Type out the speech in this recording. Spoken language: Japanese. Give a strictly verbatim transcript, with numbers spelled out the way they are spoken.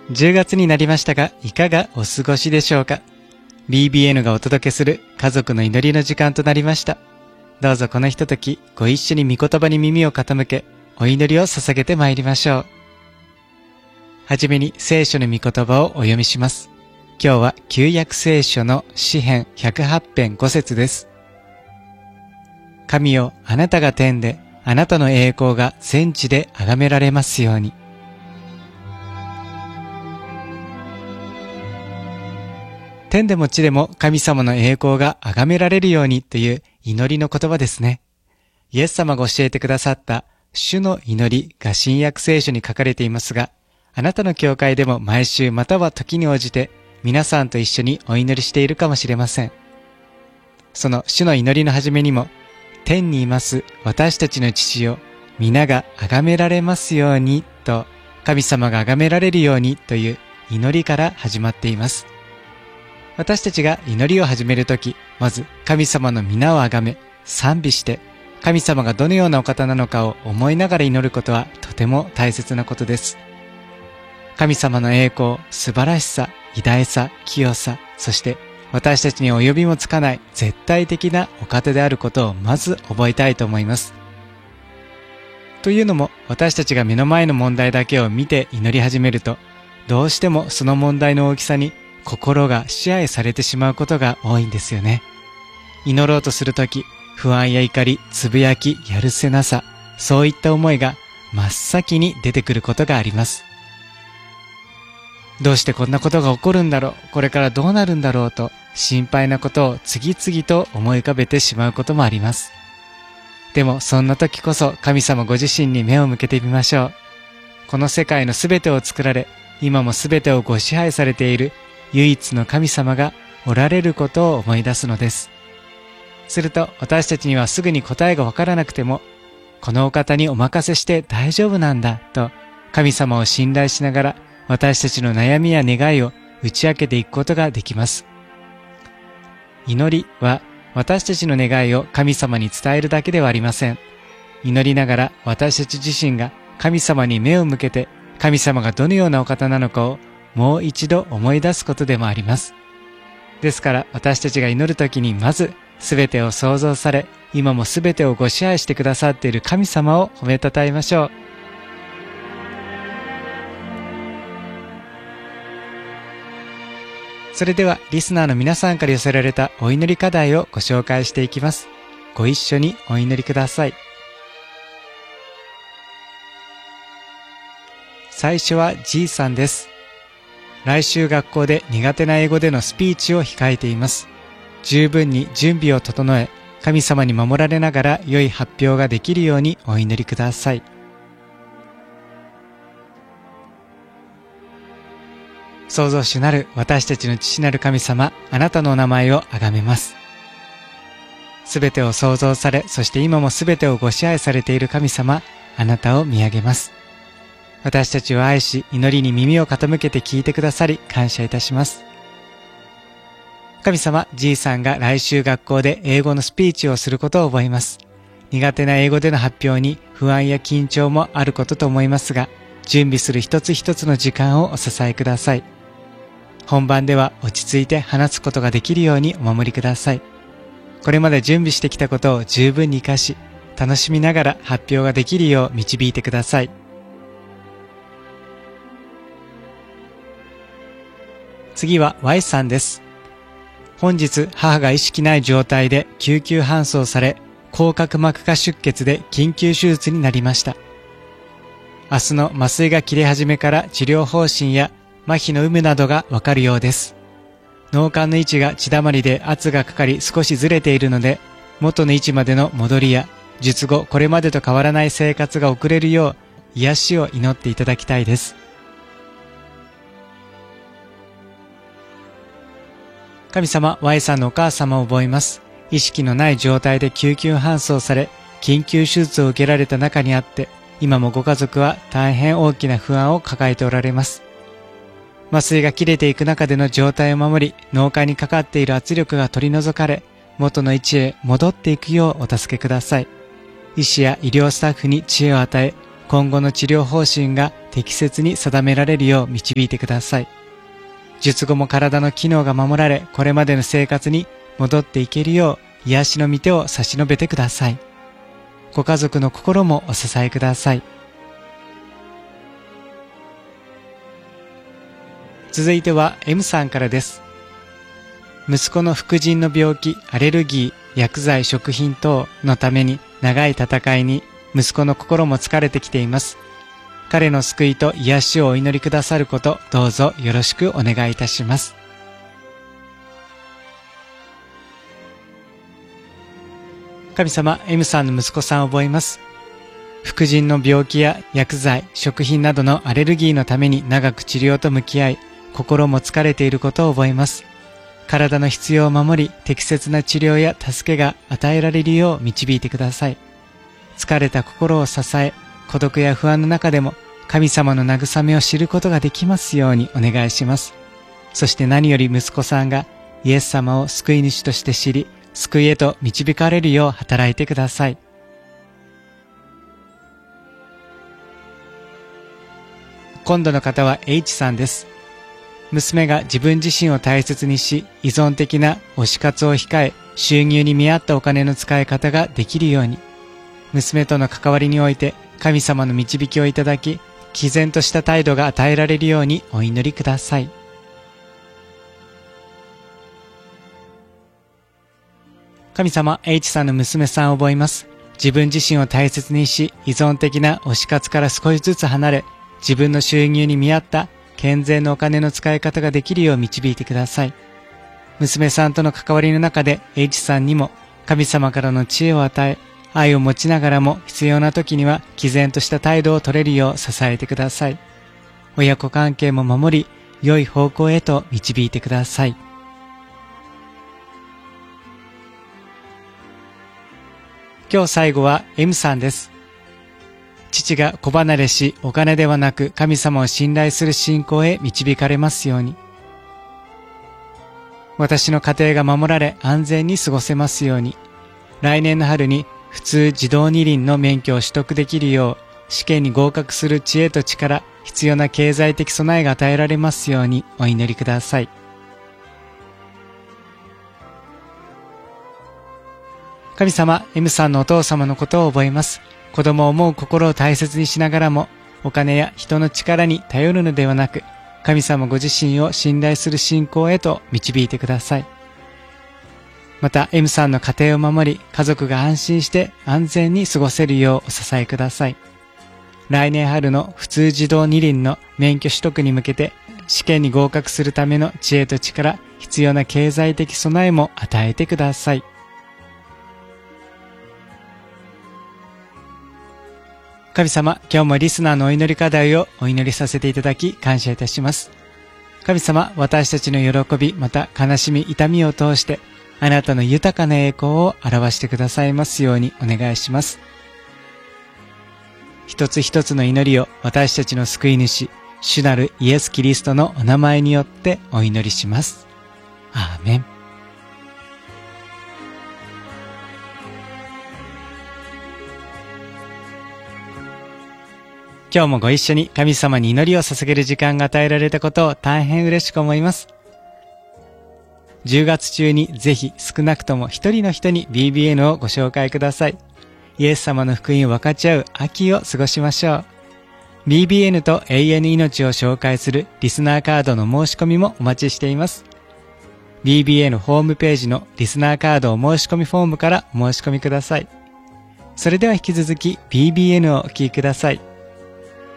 じゅうがつになりましたが、いかがお過ごしでしょうか。 ビービーエヌ がお届けする家族の祈りの時間となりました。どうぞこのひとときご一緒に御言葉に耳を傾け、お祈りを捧げてまいりましょう。はじめに聖書の御言葉をお読みします。今日は旧約聖書の詩編ひゃくはち編ご節です。神よ、あなたが天で、あなたの栄光が全地で崇められますように。天でも地でも神様の栄光が崇められるようにという祈りの言葉ですね。イエス様が教えてくださった主の祈りが新約聖書に書かれていますが、あなたの教会でも毎週または時に応じて皆さんと一緒にお祈りしているかもしれません。その主の祈りの始めにも、天にいます私たちの父よ、皆が崇められますようにと、神様が崇められるようにという祈りから始まっています。私たちが祈りを始めるとき、まず神様の皆をあがめ、賛美して、神様がどのようなお方なのかを思いながら祈ることはとても大切なことです。神様の栄光、素晴らしさ、偉大さ、清さ、そして私たちに及びもつかない絶対的なお方であることをまず覚えたいと思います。というのも、私たちが目の前の問題だけを見て祈り始めると、どうしてもその問題の大きさに心が支配されてしまうことが多いんですよね。祈ろうとするとき、不安や怒り、つぶやき、やるせなさ、そういった思いが真っ先に出てくることがあります。どうしてこんなことが起こるんだろう、これからどうなるんだろうと心配なことを次々と思い浮かべてしまうこともあります。でもそんな時こそ神様ご自身に目を向けてみましょう。この世界のすべてを作られ、今もすべてをご支配されている唯一の神様がおられることを思い出すのです。すると私たちにはすぐに答えがわからなくても、このお方にお任せして大丈夫なんだと神様を信頼しながら、私たちの悩みや願いを打ち明けていくことができます。祈りは私たちの願いを神様に伝えるだけではありません。祈りながら私たち自身が神様に目を向けて、神様がどのようなお方なのかをもう一度思い出すことでもあります。ですから私たちが祈るときにまずすべてを創造され、今もすべてをご支配してくださっている神様を褒めたたえましょう。それではリスナーの皆さんから寄せられたお祈り課題をご紹介していきます。ご一緒にお祈りください。最初は G さんです。来週学校で苦手な英語でのスピーチを控えています。十分に準備を整え、神様に守られながら良い発表ができるようにお祈りください。創造主なる私たちの父なる神様、あなたのお名前をあがめます。すべてを創造され、そして今もすべてをご支配されている神様、あなたを見上げます。私たちを愛し、祈りに耳を傾けて聞いてくださり、感謝いたします。神様、G さんが来週学校で英語のスピーチをすることを覚えます。苦手な英語での発表に不安や緊張もあることと思いますが、準備する一つ一つの時間をお支えください。本番では落ち着いて話すことができるようにお守りください。これまで準備してきたことを十分に活かし、楽しみながら発表ができるよう導いてください。次は Y さんです。本日母が意識ない状態で救急搬送され、横隔膜下出血で緊急手術になりました。明日の麻酔が切れ始めから治療方針や麻痺の有無などがわかるようです。脳幹の位置が血だまりで圧がかかり少しずれているので、元の位置までの戻りや術後これまでと変わらない生活が送れるよう癒しを祈っていただきたいです。神様、Y さんのお母様を覚えます。意識のない状態で救急搬送され、緊急手術を受けられた中にあって、今もご家族は大変大きな不安を抱えておられます。麻酔が切れていく中での状態を守り、脳幹にかかっている圧力が取り除かれ、元の位置へ戻っていくようお助けください。医師や医療スタッフに知恵を与え、 今後の治療方針が適切に定められるよう導いてください。術後も体の機能が守られ、これまでの生活に戻っていけるよう癒しの御手を差し伸べてください。ご家族の心もお支えください。続いては M さんからです。息子の副腎の病気、アレルギー、薬剤、食品等のために長い戦いに息子の心も疲れてきています。彼の救いと癒しをお祈りくださること、どうぞよろしくお願いいたします。神様、M さんの息子さんを覚えます。副腎の病気や薬剤、食品などのアレルギーのために長く治療と向き合い、心も疲れていることを覚えます。体の必要を守り、適切な治療や助けが与えられるよう導いてください。疲れた心を支え、孤独や不安の中でも神様の慰めを知ることができますようにお願いします。そして何より息子さんがイエス様を救い主として知り、救いへと導かれるよう働いてください。今度の方は H さんです。娘が自分自身を大切にし、依存的な推し活を控え、収入に見合ったお金の使い方ができるように、娘との関わりにおいて神様の導きをいただき、毅然とした態度が与えられるようにお祈りください。神様、H さんの娘さんを覚えます。自分自身を大切にし、依存的な推し活から少しずつ離れ、自分の収入に見合った健全なお金の使い方ができるよう導いてください。娘さんとの関わりの中で H さんにも神様からの知恵を与え、愛を持ちながらも必要な時には毅然とした態度を取れるよう支えてください。親子関係も守り、良い方向へと導いてください。今日最後は M さんです。父が子離れし、お金ではなく神様を信頼する信仰へ導かれますように。私の家庭が守られ安全に過ごせますように。来年の春に普通自動二輪の免許を取得できるよう、試験に合格する知恵と力、必要な経済的備えが与えられますようにお祈りください。神様、M さんのお父様のことを覚えます。子供を思う心を大切にしながらも、お金や人の力に頼るのではなく、神様ご自身を信頼する信仰へと導いてください。また M さんの家庭を守り、家族が安心して安全に過ごせるようお支えください。来年春の普通自動二輪の免許取得に向けて、試験に合格するための知恵と力、必要な経済的備えも与えてください。神様、今日もリスナーのお祈り課題をお祈りさせていただき感謝いたします。神様、私たちの喜び、また悲しみ、痛みを通して、あなたの豊かな栄光を表してくださいますようにお願いします。一つ一つの祈りを私たちの救い主、主なるイエス・キリストのお名前によってお祈りします。アーメン。今日もご一緒に神様に祈りを捧げる時間が与えられたことを大変嬉しく思います。じゅうがつ中にぜひ少なくとも一人の人に ビービーエヌ をご紹介ください。イエス様の福音を分かち合う秋を過ごしましょう。ビービーエヌ と永遠の命を紹介するリスナーカードの申し込みもお待ちしています。ビービーエヌ ホームページのリスナーカードお申し込みフォームからお申し込みください。それでは引き続き ビービーエヌ をお聞きください。